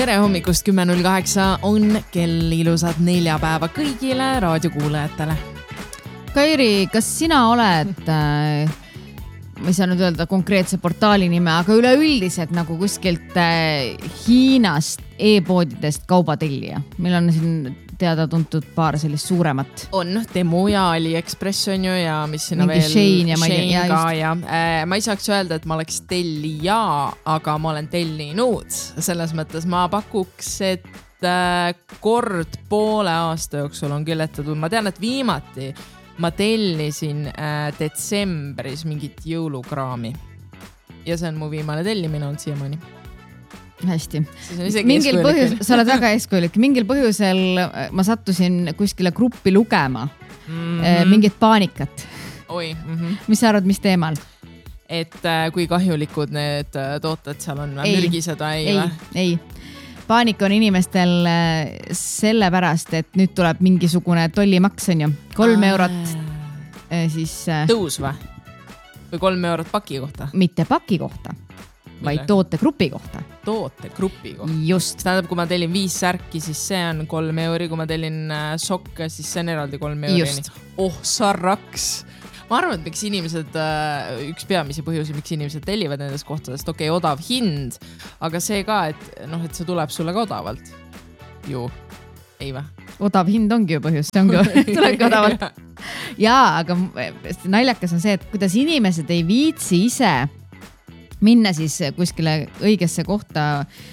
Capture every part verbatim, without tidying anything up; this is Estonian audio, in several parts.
tere hommikust kümme null kaheksa on kell ilusad neljapäeva kõigile raadiokuulajatele. Kairi, kas sina oled, äh, ma ei saa nüüd öelda konkreetse portaali nime, aga üleüldiselt nagu kuskilt äh, Hiinast e-poodidest kaubatellija? Meil on siin teada tuntud paar sellist suuremat. On Temu ja AliExpress on ju ja mis sinna mingi veel Shein ja ma ei Shein tea, ka ja äh, ma ei saaks öelda, et ma oleks tellija, aga ma olen tellinud. Selles mõttes ma pakuks, et äh, kord poole aasta jooksul on kületatud. Ma tean, et viimati ma tellisin äh, detsembris mingit jõulukraami ja see on mu viimane tellimine on siiamaani. Hästi. Mingil põhjus, sa oled väga eeskujulik. Mingil põhjusel ma sattusin kuskile gruppi lugema mm-hmm. mingit paanikat. Oi, mm-hmm. Mis sa arvad, mis teemal? Et äh, kui kahjulikud need tooted seal on? Ei, mürgiseda ei, ei, ei. Paanika on inimestel sellepärast, et nüüd tuleb mingisugune tollimaks on ju. Kolm Aa. eurot siis... Tõus või? Või kolm eurot paki kohta? Mitte paki kohta, vaid tootegrupi kohta. Tootegrupi kohta. Just. Tähendab, kui ma tellin viis särki, siis see on kolm euri. Kui ma tellin sokke, siis see on eraldi kolm euri. Just. Oh, sarraks. Ma arvan, et miks inimesed, üks peamisi põhjusi, miks inimesed tellivad nendest kohtadest, okei, okay, odav hind, aga see ka, et, noh, et see tuleb sulle ka odavalt. Ju, ei või? Odav hind ongi ju põhjus, see ongi, tulebki odavalt. Jaa, aga naljakas on see, et kuidas inimesed ei viitsi ise minna siis kuskile õigesse kohta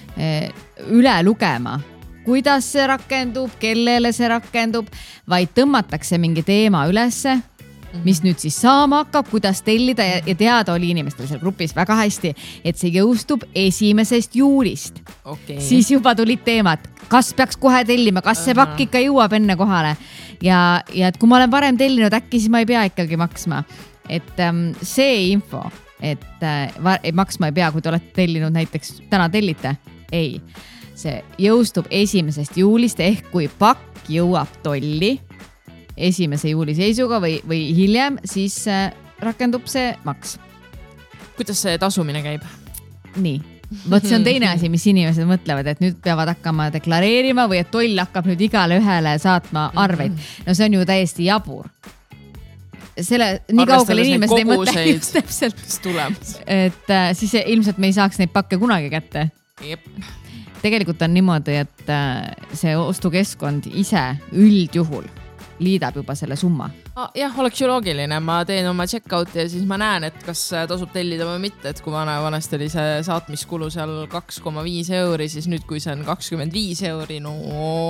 üle lugema, kuidas see rakendub, kellele see rakendub, vaid tõmmatakse mingi teema ülesse, mis nüüd siis saama hakkab, kuidas tellida ja, ja teada oli inimestel seal grupis väga hästi, et see jõustub esimesest juulist. Okay. Siis juba tulid teemad, kas peaks kohe tellima, kas see pakk ikka jõuab enne kohale ja, ja et kui ma olen varem tellinud, äkki siis ma ei pea ikkagi maksma. Et ähm, see info, et äh, maksma ei pea, kui te olete tellinud näiteks täna tellite, ei. See jõustub esimesest juulist ehk kui pakk jõuab tolli esimese juuli seisuga või, või hiljem, siis äh, rakendub see maks. Kuidas see tasumine käib? Nii. Võt see on teine asi, mis inimesed mõtlevad, et nüüd peavad hakkama deklareerima või et toll hakkab nüüd igale ühele saatma arveid. No see on ju täiesti jabur. Selle nii kaugele inimesed ei mõtle just täpselt. Et äh, siis ilmselt me ei saaks neid pakke kunagi kätte. Jep. Tegelikult on niimoodi, et äh, see ostukeskkond ise üldjuhul liidab juba selle summa. Ah, jah, oleks ju loogiline. Ma teen oma check-out ja siis ma näen, et kas tasub tellida või mitte. Et kui vana, vanasti oli see saatmiskulu seal kaks koma viis euri, siis nüüd kui see on kakskümmend viis euri, no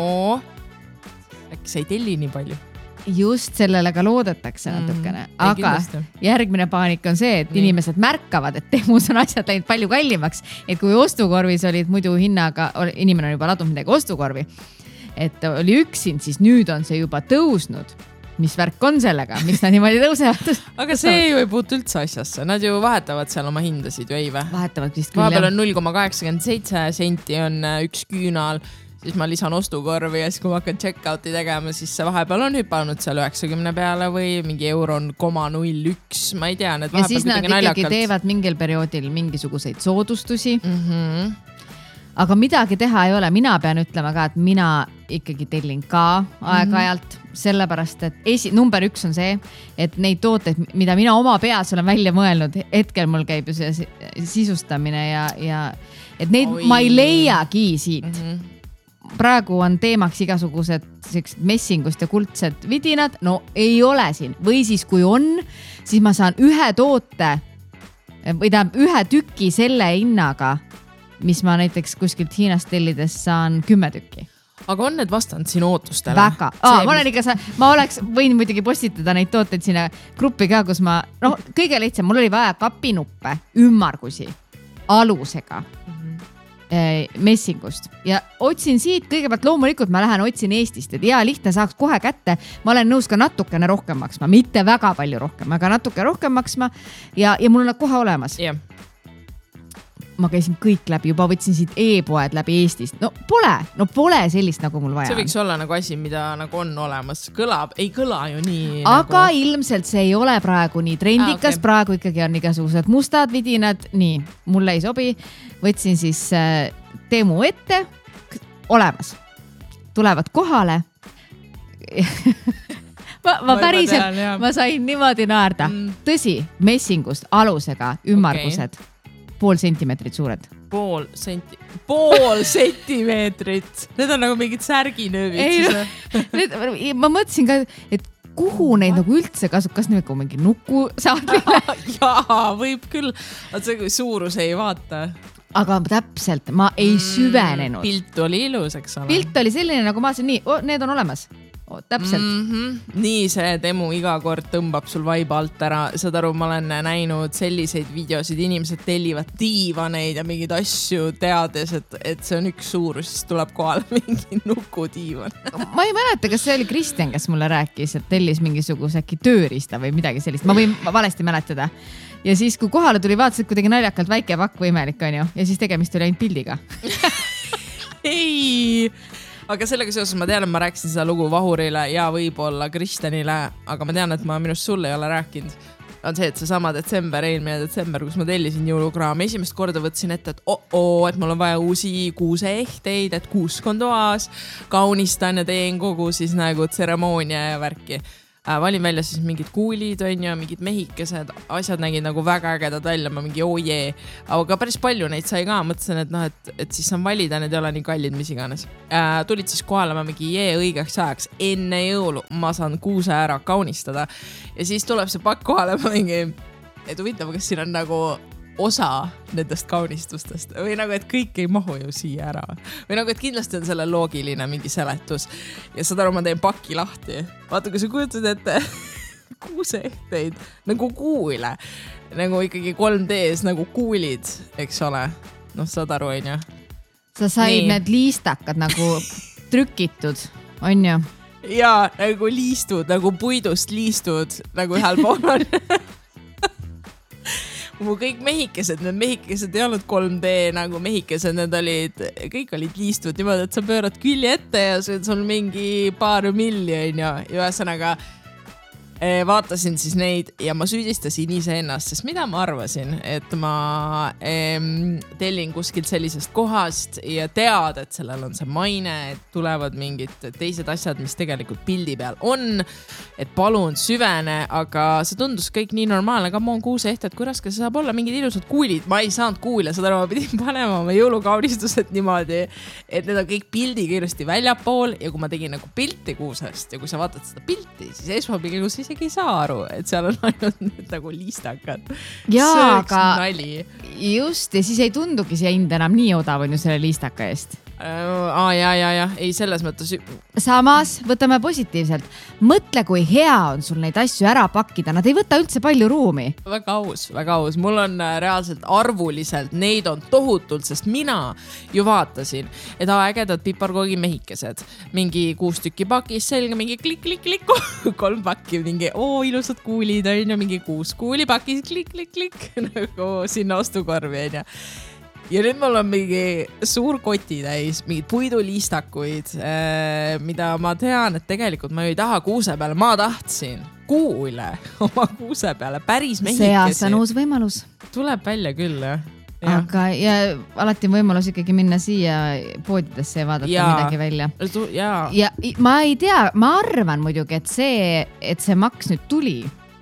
äkki sa ei telli nii palju. Just sellele ka loodetakse natukene. Mm, aga järgmine paanik on see, et nii. Inimesed märkavad, et Temus on asjad läinud palju kallimaks. Et kui ostukorvis olid muidu hinnaga, inimene on juba ladunud midagi ostukorvi, et oli üks hind, siis nüüd on see juba tõusnud. Mis värk on sellega? Miks nad niimoodi tõusevad? Aga see ju ei puutu üldse asjasse. Nad ju vahetavad seal oma hindasid ju ei või? Vahetavad vist küll. Vahepeal on null koma kaheksakümmend seitse senti on üks küünal, siis ma lisan ostukorvi ja siis kui ma hakkan check-out'i tegema, siis see vahepeal on hüpanud seal üheksakümne peale või mingi euro on koma null üks, ma ei tea. Need ja siis nad ikkagi teevad mingil perioodil mingisuguseid soodustusi. Mm-hmm. Aga midagi teha ei ole. Mina pean ütlema ka, et mina ikkagi tellin ka aeg-ajalt, mm-hmm. sellepärast, et esi, number üks on see, et neid tooteid, mida mina oma peas olen välja mõelnud, hetkel mul käib ju see sisustamine ja, ja et neid Oi. Ma ei leiagi siit. Mm-hmm. Praegu on teemaks igasugused messingust ja kuldsed vidinad, no ei ole siin. Või siis kui on, siis ma saan ühe toote või tähendab ühe tüki selle hinnaga, mis ma näiteks kuskilt Hiinast tellides saan kümme tükki. Aga on need vastanud sinu ootustele? Väga. Aa, ma, olen ikka, ma oleks võin muidugi postitada neid tooteid sinna gruppi ka, kus ma, no kõige lihtsam, mul oli vaja kapinuppe, ümmargusi, alusega, mm-hmm. messingust ja otsin siit, kõigepealt loomulikult ma lähen otsin Eestist, et hea lihtne saaks kohe kätte, ma olen nõus ka natukene rohkem maksma, mitte väga palju rohkem, aga natuke rohkem maksma ja, ja mul on nad kohe olemas. Yeah. Ma käisin kõik läbi, juba võtsin siit e-poed läbi Eestist. No pole, no pole sellist, nagu mul vaja. See võiks olla nagu asi, mida nagu on olemas. Kõlab, ei kõla ju nii. Aga nagu... ilmselt see ei ole praegu nii trendikas. Ah, okay. Praegu ikkagi on igasugused mustad vidinad. Nii, mulle ei sobi. Võtsin siis äh, Temu ette olemas. Tulevad kohale. ma, ma päriselt, tean, ma sain niimoodi naerda. Mm. Tõsi, messingust, alusega, ümmargused, okay. Pool sentimeetrit suured. Pool senti, pool sentimeetrit. Need on nagu mingid särginöövid. Ei, no, need, ma mõtlesin ka, et kuhu neid nagu üldse kasub, kas nagu mingi nuku saadmine? Jaa, võib küll. See suurus ei vaata. Aga täpselt, ma ei mm, süvenenud. Pilt oli ilus, eks ole. Pilt oli selline, nagu ma siin nii, oh, need on olemas. Oh, täpselt. Mm-hmm. Nii see demo iga kord tõmbab sul vaiba alt ära. Saad aru, ma olen näinud selliseid videosid, inimesed tellivad diivaneid ja mingeid asju teades, et, et see on üks suurus, siis tuleb kohale mingi nukudiivan. Ma ei mäleta, kas see oli Kristjan, kes mulle rääkis, et tellis mingisuguse äkki tööriista või midagi sellist. Ma võin valesti mäletada. Ja siis, kui kohale tuli, vaatasid kuidagi naljakalt väike pakk võimalik, on ju. Ja siis tegemist oli ainult pildiga. Ei, aga sellega seoses ma tean, et ma rääkisin seda lugu Vahurile ja võib-olla Kristjanile, aga ma tean, et ma minust sulle ei ole rääkinud. On see, et see sama detsember, eelmine detsember, kus ma tellisin jõulukraami, esimest korda võtsin ette, et oh-oh, et mul on vaja uusi kuuseehteid, et kuusk on toas, kaunistan ja teen kogu siis nagu tseremoonia ja värki. Valin välja siis mingid kuulid, on ju, mingid mehikesed, asjad nägid nagu väga ägedad välja, ma mingi oh jee, aga päris palju neid sai ka, mõtlesin, et noh, et, et siis saan valida, need ei ole nii kallid, mis iganes. Äh, tulid siis kohale, ma mingi jee õigeks ajaks, enne jõulu ma saan kuuse ära kaunistada ja siis tuleb see pakk kohale, ma mingi, et huvitav, kas siin on nagu osa nendest kaunistustest või nagu, et kõik ei mahu ju siia ära või nagu, et kindlasti on selle loogiline mingi seletus ja saad aru, ma teen paki lahti. Vaata, kui sa kujutad ette kuusehteid nagu kuule, nagu ikkagi kolm D-s nagu kuulid, eks ole. Noh, saad aru, on ju? Sa said Nii. Need liistakad nagu trükitud, on ju? Jaa, nagu liistud, nagu puidust liistud, nagu ühel pool on. Mu kõik mehikesed, need mehikesed ei olnud kolm D nagu mehikesed, need olid, kõik olid liistud niimoodi, et sa pöörad külje ette ja see on sul mingi paar miljon ja ühesõnaga vaatasin siis neid ja ma süüdistasin ise ennast, sest mida ma arvasin, et ma em, tellin kuskilt sellisest kohast ja tead, et sellel on see maine, et tulevad mingid teised asjad, mis tegelikult pildi peal on, et palun süvene, aga see tundus kõik nii normaalne, aga ma on kuuse ehte, et kui raske see saab olla, mingid ilusad kuulid, ma ei saanud kuule, seda ma pidin panema oma jõulukaunistused niimoodi, et need on kõik pildiga ilusti väljapool ja kui ma tegin nagu pilti kuusest ja kui sa vaatad seda pilti, siis esmapilgus siis isegi ei saa aru, et seal on ainult need nagu liistakad. Jaa, aga nali. Just, ja siis ei tundugi see hind enam nii odav on ju selle liistaka eest. Aa, ja, ja, ja, ei selles mõttes. Samas, võtame positiivselt. Mõtle, kui hea on sul neid asju ära pakkida. Nad ei võta üldse palju ruumi. Väga aus, väga aus. Mul on reaalselt arvuliselt, neid on tohutult, sest mina ju vaatasin, et ägedad piparkoogi mehikesed. Mingi kuus tükki pakis, selge, mingi klik, klik, klik, kolm pakki, mingi oo, ilusad kuulid, on ju, mingi kuus kuuli pakis, klik, klik, klik, nagu sinna ostukorvi, on ju. Ja nüüd mul on mingi suur koti täis, mingid puiduliistakuid, äh, mida ma tean, et tegelikult ma ei taha kuuse peale. Ma tahtsin kuule oma kuuse peale, päris mehikesi. See aasta on uus võimalus. Tuleb välja küll, jah. Ja. Aga ja alati on võimalus ikkagi minna siia poodidesse ja vaadata ja. Midagi välja. Ja. ja ma ei tea, ma arvan muidugi, et see, et see maks nüüd tuli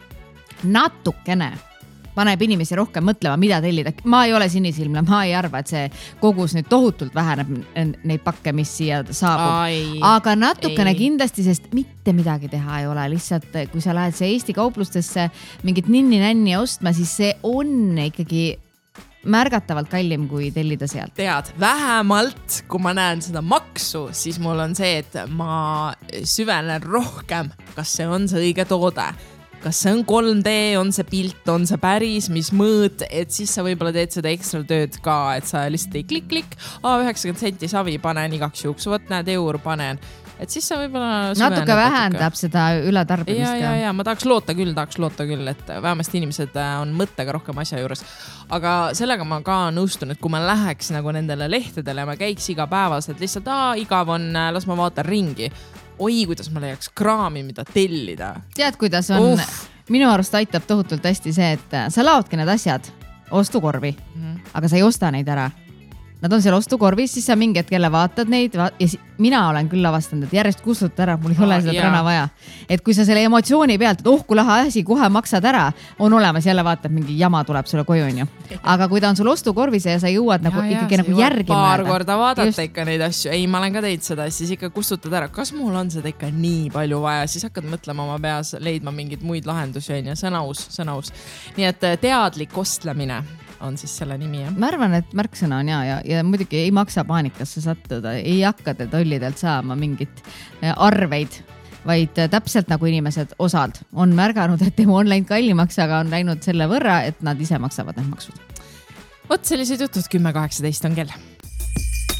natukene paneb inimesi rohkem mõtlema, mida tellida. Ma ei ole sinisilmne, ma ei arva, et see kogus nüüd tohutult väheneb neid pakke, mis siia saabub. Ai, aga natukene ei. Kindlasti, sest mitte midagi teha ei ole. Lihtsalt, kui sa lähed see Eesti kauplustesse mingit ninni-nänni ostma, siis see on ikkagi märgatavalt kallim, kui tellida sealt. Tead, vähemalt, kui ma näen seda maksu, siis mul on see, et ma süvenen rohkem, kas see on see õige toode. Kas see on kolm D, on see pilt, on see päris, mis mõõd, et siis sa võib-olla teed seda ekstra tööd ka, et sa lihtsalt ei klik-klik, aa, üheksakümmend senti savi panen igaks juhuks, võt näed, eur panen, et siis sa võib-olla natuke vähendab natuke. Seda ületarbimist. Ja, ja, ja, ma tahaks loota küll, tahaks loota küll, et vähemasti inimesed on mõttega rohkem asja juures. Aga sellega ma ka nõustun, et kui ma läheks nagu nendele lehtedele ja ma käiks iga päevas, et lihtsalt aa, igav on, las ma vaatan ringi. Oi, kuidas ma leiaks kraami, mida tellida. Tead, kuidas on, Uff. Minu arust aitab tohutult hästi see, et sa laodki need asjad ostukorvi, mm-hmm. aga sa ei osta neid ära. nad on seal ostukorvis, siis sa mingi hetk jälle vaatad neid va ja si mina olen küll avastanud, et järjest kustuta ära, mul ei ole seda täna vaja. Et kui sa selle emotsiooni pealt, et oh, kui lahe asi, kohe maksad ära, on olemas, jälle vaatad, mingi jama tuleb sulle koju, on ju. Aga kui ta on sul ostukorvis ja sa jõuad ja, nagu ja, ikkagi nagu järgi paar mõelda. Korda vaadata Just. Ikka neid asju, ei, ma olen ka teinud seda, siis ikka kustutad ära, kas mul on seda ikka nii palju vaja, siis hakkad mõtlema oma peas, leidma mingeid muid lahendusi, on ja sõnaus, sõnaus. Nii et teadlik ostlemine on siis selle nimi. Ja? Ma arvan, et märksõna on ja, ja, ja muidugi ei maksa paanikasse sattuda, ei hakka te tollidelt saama mingit arveid, vaid täpselt nagu inimesed osad on märganud, et tema on läinud kallimaks, aga on läinud selle võrra, et nad ise maksavad need maksud. Vot sellised jutud kümme kaheksateist on kell.